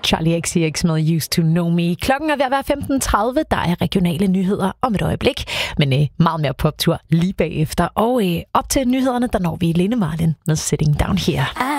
Charlie XCX med Used to Know Me. Klokken er ved at være 15.30. Der er regionale nyheder om et øjeblik, men meget mere poptur lige bagefter. Og op til nyhederne, der når vi Lene Marlin med Sitting Down Here.